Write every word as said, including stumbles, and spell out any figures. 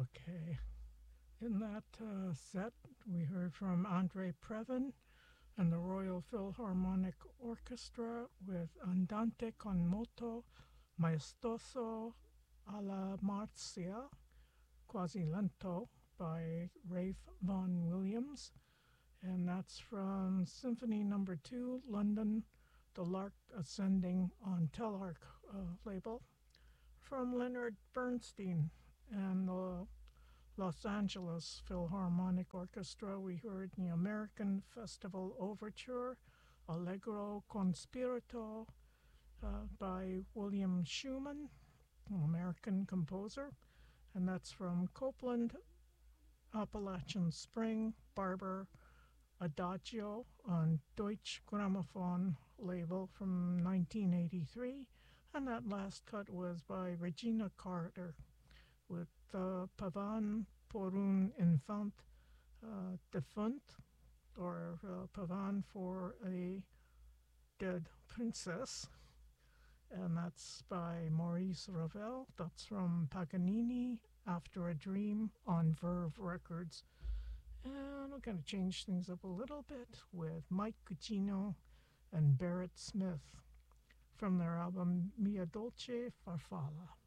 Okay. In that uh, set, we heard from Andre Previn and the Royal Philharmonic Orchestra with Andante con moto maestoso alla Marzia, quasi lento, by Rafe Vaughan Williams. And that's from Symphony Number Two, London, The Lark Ascending on Telarc uh, label. From Leonard Bernstein and the Los Angeles Philharmonic Orchestra, we heard the American Festival Overture, Allegro con Spirito, uh, by William Schumann, an American composer, and that's from Copeland, Appalachian Spring, Barber, Adagio on Deutsche Grammophon label from nineteen eighty-three, and that last cut was by Regina Carter with uh, Pavan por un infant uh, defunt, or uh, Pavan for a dead princess, and that's by Maurice Ravel. That's from Paganini, After a Dream, on Verve Records. And we're going to change things up a little bit with Mike Cucino and Barrett Smith from their album Mia Dolce Farfalla.